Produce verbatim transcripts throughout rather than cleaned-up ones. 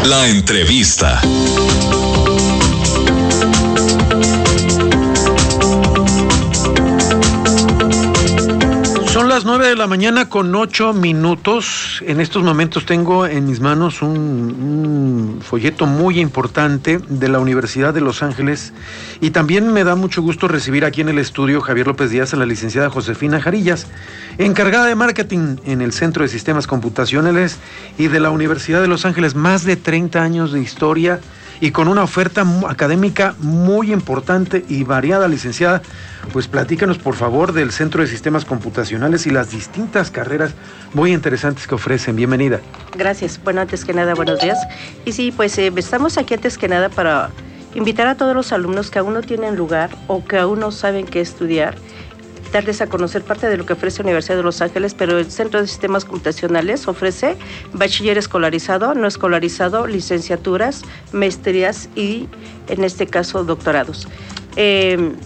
La entrevista. Son las nueve de la mañana con ocho minutos. En estos momentos tengo en mis manos un, un folleto muy importante de la Universidad de Los Ángeles, y también me da mucho gusto recibir aquí en el estudio Javier López Díaz a la licenciada Josefina Jarillas, encargada de marketing en el Centro de Sistemas Computacionales y de la Universidad de Los Ángeles. Más de treinta años de historia y con una oferta académica muy importante y variada. Licenciada, pues platícanos por favor del Centro de Sistemas Computacionales y las distintas carreras muy interesantes que ofrecen. Bienvenida. Gracias. Bueno, antes que nada, buenos días. Y sí, pues eh, estamos aquí antes que nada para invitar a todos los alumnos que aún no tienen lugar o que aún no saben qué estudiar, darles a conocer parte de lo que ofrece la Universidad de Los Ángeles, pero el Centro de Sistemas Computacionales ofrece bachiller escolarizado, no escolarizado, licenciaturas, maestrías y, en este caso, doctorados. Eh,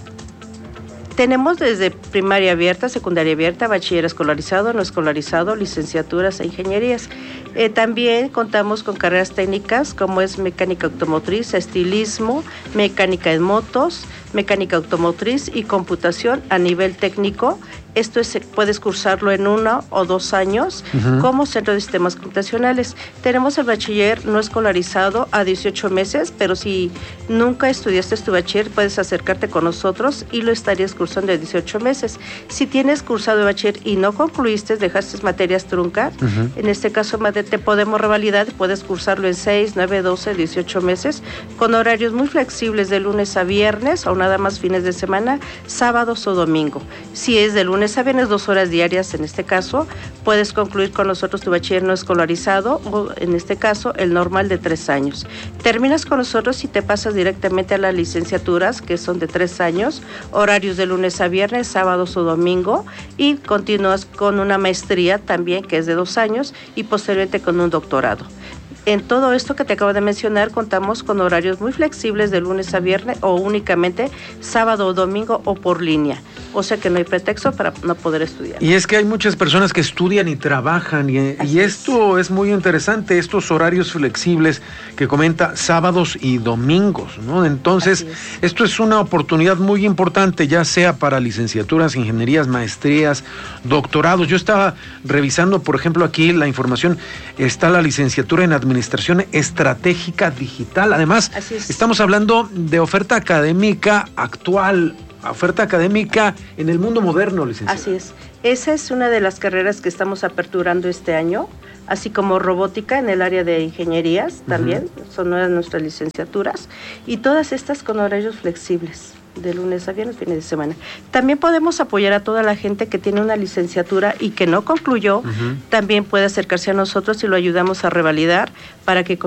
Tenemos desde primaria abierta, secundaria abierta, bachiller escolarizado, no escolarizado, licenciaturas e ingenierías. Eh, también contamos con carreras técnicas como es mecánica automotriz, estilismo, mecánica en motos, mecánica automotriz y computación a nivel técnico. Esto es, puedes cursarlo en uno o dos años uh-huh. como Centro de Sistemas Computacionales. Tenemos el bachiller no escolarizado a dieciocho meses, pero si nunca estudiaste tu bachiller, puedes acercarte con nosotros y lo estarías cursando de dieciocho meses. Si tienes cursado el bachiller y no concluiste, dejaste materias truncas, uh-huh. en este caso te podemos revalidar, puedes cursarlo en seis, nueve, doce, dieciocho meses, con horarios muy flexibles de lunes a viernes o nada más fines de semana, sábados o domingo. Si es de lunes a viernes, dos horas diarias en este caso, puedes concluir con nosotros tu bachiller no escolarizado o en este caso el normal de tres años. Terminas con nosotros y te pasas directamente a las licenciaturas que son de tres años, horarios de lunes a viernes, sábados o domingo, y continúas con una maestría también que es de dos años y posteriormente con un doctorado. En todo esto que te acabo de mencionar, contamos con horarios muy flexibles de lunes a viernes o únicamente sábado o domingo o por línea. O sea que no hay pretexto para no poder estudiar. Y es que hay muchas personas que estudian y trabajan y, y esto es. es muy interesante, estos horarios flexibles que comenta sábados y domingos, ¿no? Entonces, es. esto es una oportunidad muy importante, ya sea para licenciaturas, ingenierías, maestrías, doctorados. Yo estaba revisando, por ejemplo, aquí la información, está la licenciatura en Administración Estratégica Digital. Además, estamos hablando de oferta académica actual, oferta académica en el mundo moderno, licenciada. Así es. Esa es una de las carreras que estamos aperturando este año, así como robótica en el área de ingenierías también, uh-huh. son una de nuestras licenciaturas, y todas estas con horarios flexibles, de lunes a viernes, fines de semana. También podemos apoyar a toda la gente que tiene una licenciatura y que no concluyó, uh-huh. también puede acercarse a nosotros y lo ayudamos a revalidar para que